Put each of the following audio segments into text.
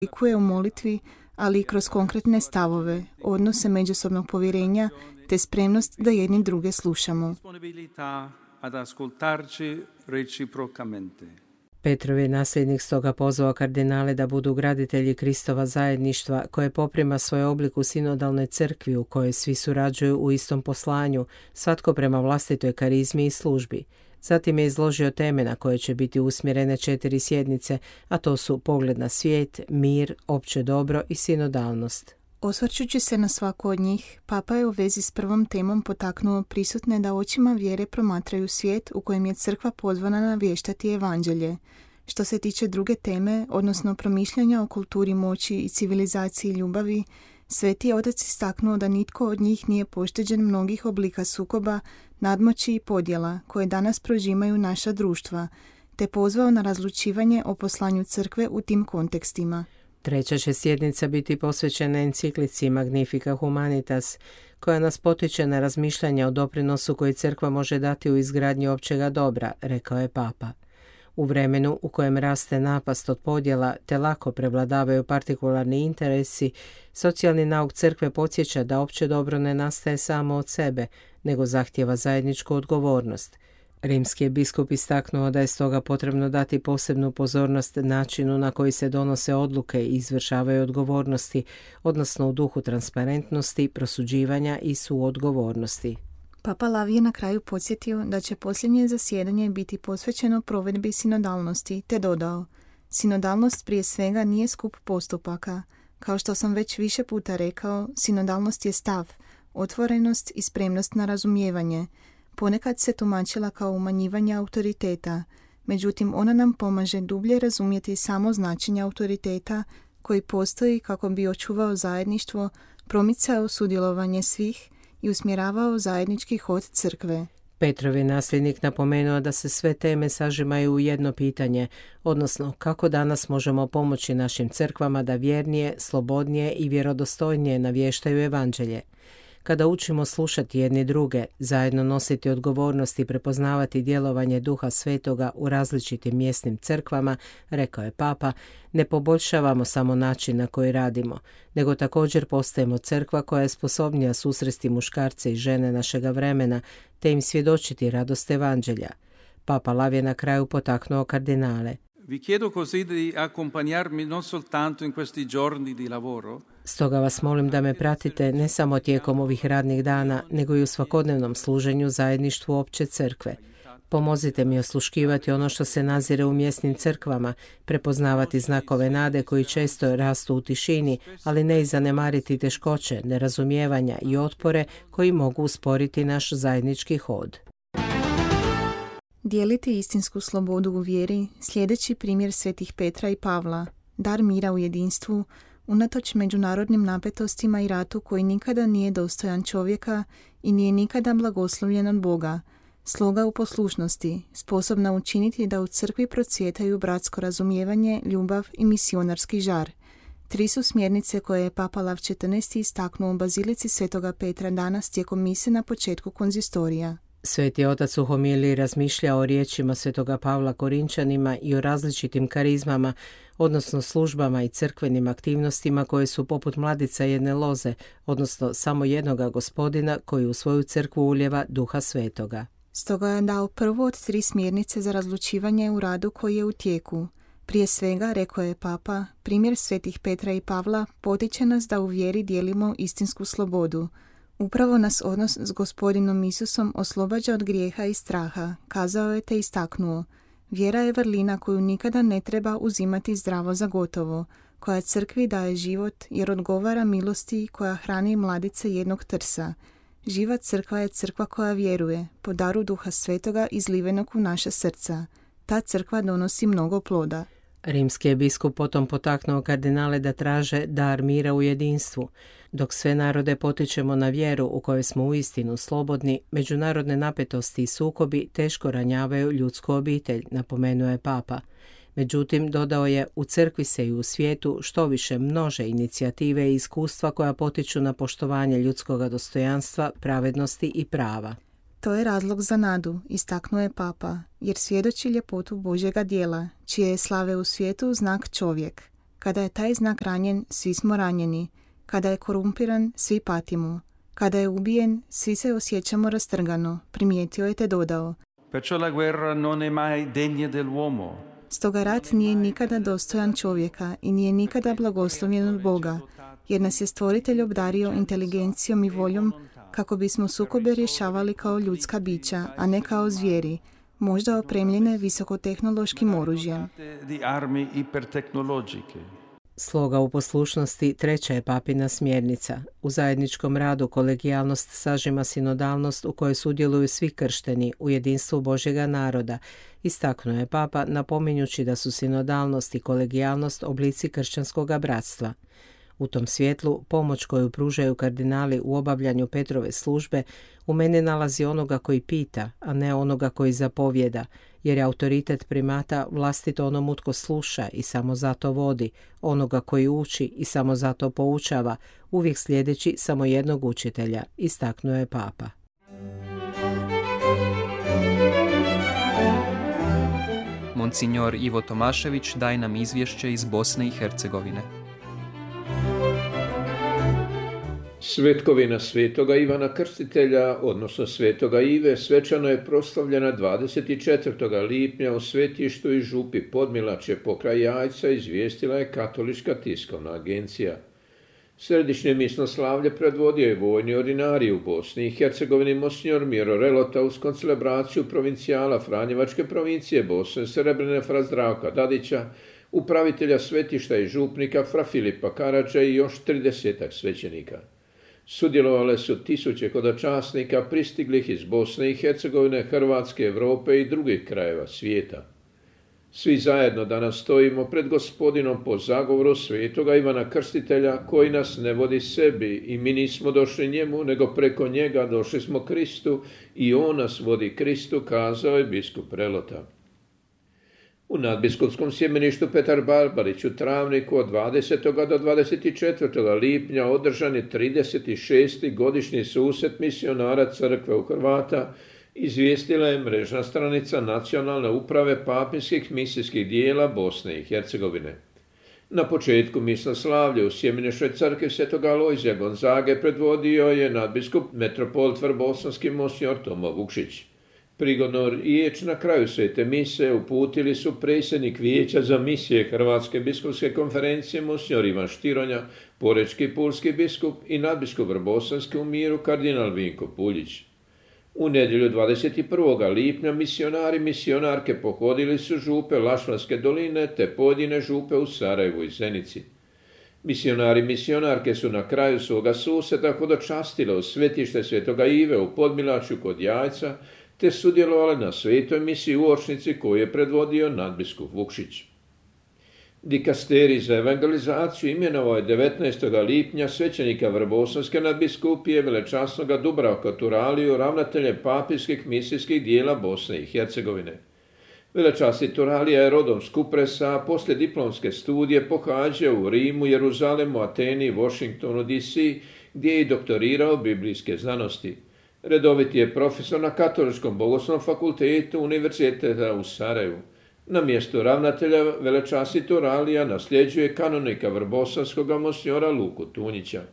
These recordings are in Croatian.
oblikuje u molitvi, ali i kroz konkretne stavove, odnose međusobnog povjerenja te spremnost da jedni druge slušamo. Petrov je nasljednik stoga pozvao kardinale da budu graditelji Kristova zajedništva koje poprima svoj oblik u sinodalnoj crkvi u kojoj svi surađuju u istom poslanju, svatko prema vlastitoj karizmi i službi. Zatim je izložio teme na koje će biti usmjerene 4 sjednice, a to su pogled na svijet, mir, opće dobro i sinodalnost. Osvrćući se na svaku od njih, Papa je u vezi s prvom temom potaknuo prisutne da očima vjere promatraju svijet u kojem je crkva pozvana navještati evanđelje. Što se tiče druge teme, odnosno promišljanja o kulturi moći i civilizaciji ljubavi, Sveti Otac istaknuo da nitko od njih nije pošteđen mnogih oblika sukoba, nadmoći i podjela koje danas prožimaju naša društva, te pozvao na razlučivanje o poslanju crkve u tim kontekstima. Treća će sjednica biti posvećena enciklici Magnifica Humanitas, koja nas potiče na razmišljanje o doprinosu koji crkva može dati u izgradnji općega dobra, rekao je Papa. U vremenu u kojem raste napast od podjela te lako prevladavaju partikularni interesi, socijalni nauk crkve podsjeća da opće dobro ne nastaje samo od sebe, nego zahtijeva zajedničku odgovornost. Rimski je biskup istaknuo da je stoga potrebno dati posebnu pozornost načinu na koji se donose odluke i izvršavaju odgovornosti, odnosno u duhu transparentnosti, prosuđivanja i suodgovornosti. Papa Lav je na kraju podsjetio da će posljednje zasjedanje biti posvećeno provedbi sinodalnosti, te dodao: sinodalnost prije svega nije skup postupaka. Kao što sam već više puta rekao, sinodalnost je stav, otvorenost i spremnost na razumijevanje. Ponekad se tumačila kao umanjivanje autoriteta, međutim ona nam pomaže dublje razumjeti samo značenje autoriteta koji postoji kako bi očuvao zajedništvo, promicao sudjelovanje svih i usmjeravao zajednički hod crkve. Petrov je nasljednik napomenuo da se sve teme sažimaju u jedno pitanje, odnosno kako danas možemo pomoći našim crkvama da vjernije, slobodnije i vjerodostojnije navještaju evanđelje. Kada učimo slušati jedni druge, zajedno nositi odgovornost i prepoznavati djelovanje Duha Svetoga u različitim mjesnim crkvama, rekao je Papa, ne poboljšavamo samo način na koji radimo, nego također postajemo crkva koja je sposobnija susresti muškarce i žene našega vremena, te im svjedočiti radost evanđelja. Papa Lav je na kraju potaknuo kardinale. Vi chiedo così di accompagnarmi non soltanto in questi giorni di lavoro. Stoga vas molim da me pratite ne samo tijekom ovih radnih dana, nego i u svakodnevnom služenju zajedništvu opće crkve. Pomozite mi osluškivati ono što se nazire u mjesnim crkvama, prepoznavati znakove nade koji često rastu u tišini, ali ne i zanemariti teškoće, nerazumijevanja i otpore koji mogu usporiti naš zajednički hod. Dijeliti istinsku slobodu u vjeri, sljedeći primjer svetih Petra i Pavla, dar mira u jedinstvu, unatoč međunarodnim napetostima i ratu koji nikada nije dostojan čovjeka i nije nikada blagoslovljen od Boga, sloga u poslušnosti, sposobna učiniti da u crkvi procvjetaju bratsko razumijevanje, ljubav i misionarski žar. 3 su smjernice koje je Papa Lav XIV istaknuo u Bazilici Svetoga Petra danas tijekom mise na početku konzistorija. Sveti otac u homiliji razmišlja o riječima svetoga Pavla Korinčanima i o različitim karizmama, odnosno službama i crkvenim aktivnostima koje su poput mladica jedne loze, odnosno samo jednoga Gospodina koji u svoju crkvu ulijeva Duha Svetoga. Stoga je dao prvu od 3 smjernice za razlučivanje u radu koji je u tijeku. Prije svega, rekao je Papa, primjer svetih Petra i Pavla potiče nas da u vjeri dijelimo istinsku slobodu. Upravo nas odnos s Gospodinom Isusom oslobađa od grijeha i straha, kazao je te istaknuo. Vjera je vrlina koju nikada ne treba uzimati zdravo za gotovo, koja crkvi daje život jer odgovara milosti koja hrani mladice jednog trsa. Živa crkva je crkva koja vjeruje, po daru Duha Svetoga izlivenog u naša srca. Ta crkva donosi mnogo ploda. Rimski je biskup potom potaknuo kardinale da traže dar mira u jedinstvu. Dok sve narode potičemo na vjeru u kojoj smo uistinu slobodni, međunarodne napetosti i sukobi teško ranjavaju ljudsku obitelj, napomenuo je Papa. Međutim, dodao je, u crkvi se i u svijetu što više množe inicijative i iskustva koja potiču na poštovanje ljudskog dostojanstva, pravednosti i prava. To je razlog za nadu, istaknuo je Papa, jer svjedoči ljepotu Božjega djela, čije je slave u svijetu znak čovjek. Kada je taj znak ranjen, svi smo ranjeni. Kada je korumpiran, svi patimo. Kada je ubijen, svi se osjećamo rastrgano, primijetio je te dodao. Perciò la guerra non è mai degna dell'uomo. Stoga rat nije nikada dostojan čovjeka i nije nikada blagoslovljen od Boga, jer nas je Stvoritelj obdario inteligencijom i voljom kako bismo sukobe rješavali kao ljudska bića, a ne kao zvijeri, možda opremljene visokotehnološkim oružjem. Di armi ipertecnologiche. Sloga u poslušnosti treća je papina smjernica. U zajedničkom radu kolegijalnost sažima sinodalnost u kojoj sudjeluju svi kršteni u jedinstvu Božjega naroda, istaknuo je papa napominjući da su sinodalnost i kolegijalnost oblici kršćanskoga bratstva. U tom svjetlu, pomoć koju pružaju kardinali u obavljanju Petrove službe u mene nalazi onoga koji pita, a ne onoga koji zapovjeda, jer je autoritet primata vlastito onomu tko sluša i samo zato vodi, onoga koji uči i samo zato poučava, uvijek slijedeći samo jednog učitelja, istaknuo je papa. Monsignor Ivo Tomašević daje nam izvješće iz Bosne i Hercegovine. Svetkovina svetoga Ivana Krstitelja, odnosno svetoga Ive, svečano je proslavljena 24. lipnja u svetištu i župi Podmilače pokraj Jajca, izvijestila je Katolička tiskovna agencija. Središnje misnoslavlje predvodio je vojni ordinarij u Bosni i Hercegovini monsignor Miro Relota uz koncelebraciju provincijala Franjevačke provincije Bosne Srebrene fra Zdravka Dadića, upravitelja svetišta i župnika fra Filipa Karadža i još 30 svećenika. Sudjelovale su tisuće hodočasnika pristiglih iz Bosne i Hercegovine, Hrvatske, Europe i drugih krajeva svijeta. Svi zajedno danas stojimo pred Gospodinom po zagovoru svetoga Ivana Krstitelja koji nas ne vodi sebi i mi nismo došli njemu, nego preko njega došli smo Kristu i on nas vodi Kristu, kazao je biskup Relota. U nadbiskupskom sjemeništu Petar Barbarić u Travniku od 20. do 24. lipnja održan je 36. godišnji susret misionara crkve u Hrvata, izvijestila je mrežna stranica Nacionalne uprave papinskih misijskih dijela Bosne i Hercegovine. Na početku misnoslavlja u sjemeniškoj crkvi Svetog Alojzija Gonzage predvodio je nadbiskup metropolit vrbosanski monsignor Tomo Vukšić. Prigodno riječ na kraju svete mise uputili su predsjednik Vijeća za misije Hrvatske biskupske konferencije monsignor Ivan Štironja, porečki pulski biskup i nadbiskup vrbosanski u Miru kardinal Vinko Puljić. U nedjelju 21. lipnja misionari i misionarke pohodili su župe Lašvanske doline te pojedine župe u Sarajevu i Zenici. Misionari i misionarke su na kraju svoga susreta hodočastile u svetište Svetoga Ive u Podmilaču kod Jajca te sudjelovali na svetoj misiji uočnici koju je predvodio nadbiskup Vukšić. Dikasterij za evangelizaciju imenovao je 19. lipnja svećenika vrbosanske nadbiskupije velečasnoga Dubravka Turaliju ravnateljem papinskih misijskih dijela Bosne i Hercegovine. Velečasni Turalija je rodom s Kupresa, a poslije diplomske studije pohađao u Rimu, Jeruzalemu, Ateni i Washingtonu DC, gdje je i doktorirao biblijske znanosti. Redoviti je profesor na Katoličkom bogoslovnom fakultetu Univerziteta u Sarajevu. Na mjestu ravnatelja velečasni Turalija nasljeđuje kanonika vrbosanskog monsignora Luku Tunjića.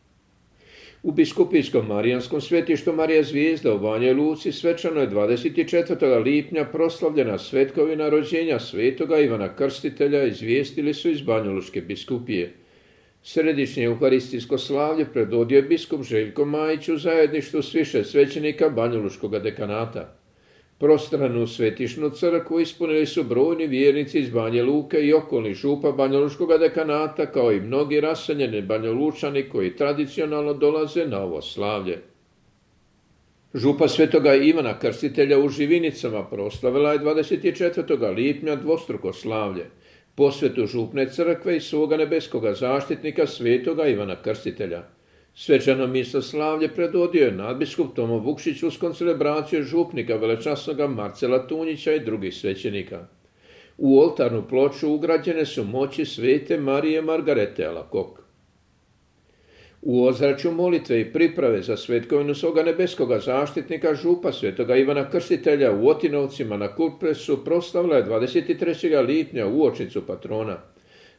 U biskupijskom marijanskom svetištu Marija Zvijezda u Banja Luci svečano je 24. lipnja proslavljena svetkovina rođenja svetoga Ivana Krstitelja, izvijestili su iz Banjalučke biskupije. Središnje euharistijsko slavlje predvodio je biskup Željko Majić u zajedništvu s više svećenika Banjalučkog dekanata. Prostranu svetišnu crkvu ispunili su brojni vjernici iz Banja Luke i okolnih župa Banjalučkog dekanata, kao i mnogi raseljeni Banjalučani koji tradicionalno dolaze na ovo slavlje. Župa svetoga Ivana Krstitelja u Živinicama proslavila je 24. lipnja dvostruko slavlje, posvetu župne crkve i svoga nebeskoga zaštitnika svetoga Ivana Krstitelja. Svečano misoslavlje predvodio je nadbiskup Tomo Vukšić uz koncelebraciju župnika velečasnoga Marcela Tunjića i drugih svećenika. U oltarnu ploču ugrađene su moći svete Marije Margarete Alakok. U ozračju molitve i priprave za svetkovinu svoga nebeskoga zaštitnika župa svetoga Ivana Krstitelja u Otinovcima na Kupresu proslavila je 23. lipnja uočnicu patrona.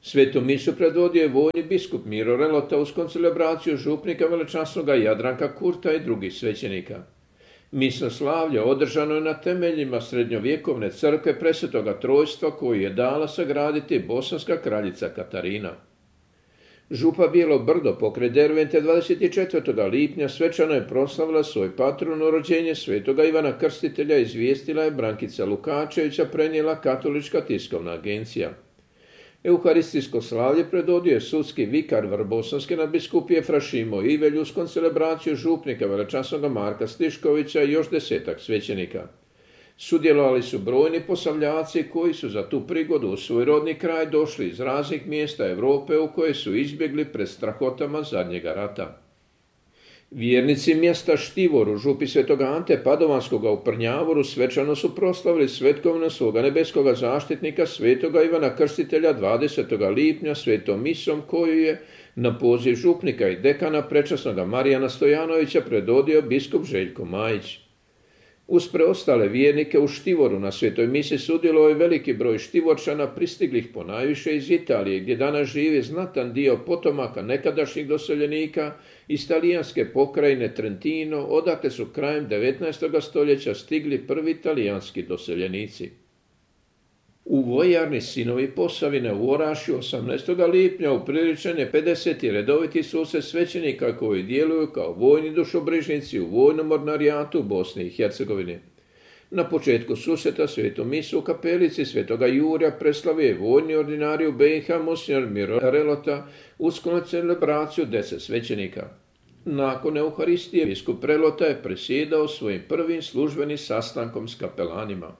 Svetu misu predvodio je vojni biskup Miro Relota uz koncelebraciju župnika velečasnoga Jadranka Kurta i drugih svećenika. Misno slavlje održano je na temeljima srednjovjekovne crkve Presvetoga Trojstva koju je dala sagraditi bosanska kraljica Katarina. Župa Bijelo Brdo pokraj Dervente 24. lipnja svečano je proslavila svoj patron rođenje svetoga Ivana Krstitelja, izvijestila je Brankica Lukačevića, prenijela Katolička tiskovna agencija. Euharistijsko slavlje predvodio je sudski vikar Vrbosanske nadbiskupije Frašimo Ivelj uz koncelebraciju župnika velečasnoga Marka Stiškovića i još 10 svećenika. Sudjelovali su brojni posavljaci koji su za tu prigodu u svoj rodni kraj došli iz raznih mjesta Europe u koje su izbjegli pred strahotama zadnjega rata. Vjernici mjesta Štivor u župi svetoga Ante Padovanskoga u Prnjavoru svečano su proslavili svetkovinu svoga nebeskoga zaštitnika svetoga Ivana Krstitelja 20. lipnja svetom misom koju je na poziv župnika i dekana prečasnoga Marijana Stojanovića predvodio biskup Željko Majić. Uz preostale vjernike u Štivoru na svetoj misi sudjelovao je veliki broj Štivorčana pristiglih ponajviše iz Italije, gdje danas živi znatan dio potomaka nekadašnjih doseljenika iz talijanske pokrajine Trentino, odakle su krajem 19. stoljeća stigli prvi talijanski doseljenici. U vojarni Sinovi Posavine u Orašju 18. lipnja upriličen je 50. redoviti susret svećenika koji djeluju kao vojni dušobrižnici u vojnom ordinarijatu Bosne i Hercegovine. Na početku susreta svetu misu u kapelici svetoga Jurja preslavio je vojni ordinarij u BiH monsignor Miro Relota uz koncelebraciju 10 svećenika. Nakon Euharistije biskup Relota je presjedao svojim prvim službenim sastankom s kapelanima.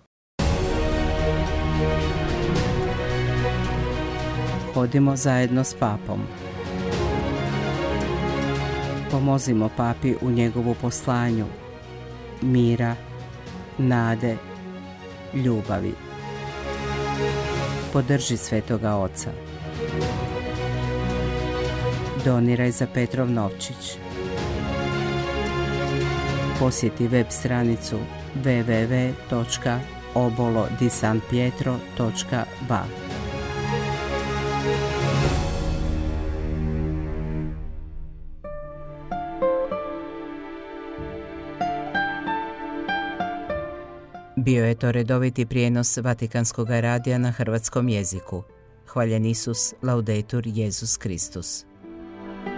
Hodimo zajedno s papom. Pomozimo papi u njegovu poslanju mira, nade, ljubavi. Podrži Svetoga Oca. Doniraj za Petrov novčić. Posjeti web stranicu www.obolodisanpietro.ba. Bio je to redoviti prijenos Vatikanskog radija na hrvatskom jeziku. Hvaljen Isus, laudetur Jesus Kristus.